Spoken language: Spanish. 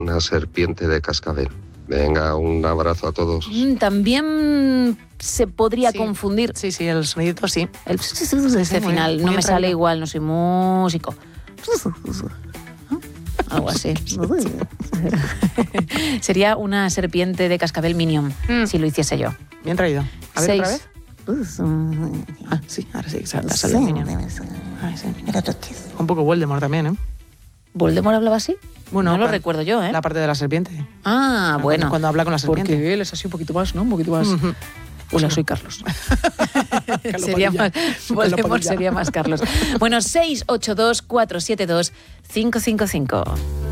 Una serpiente de cascabel. Venga, un abrazo a todos. También se podría confundir. Sí, el sonidito sí. Ese final muy no me bien sale traído. igual, no soy músico. Algo así. Sería una serpiente de cascabel Minion, si lo hiciese yo. Bien traído. A ver, 6. otra vez. Sí, ahora sí, sale el Minion. Ay, sí. Un poco Voldemort también, ¿eh? ¿Voldemort hablaba así? Bueno, no lo recuerdo yo, ¿eh? La parte de la serpiente. Bueno. Cuando habla con la serpiente. Porque él es así un poquito más, ¿no? Un poquito más... Hola, soy Carlos. Sería más, Voldemort sería más Carlos. Bueno, 682 472 555.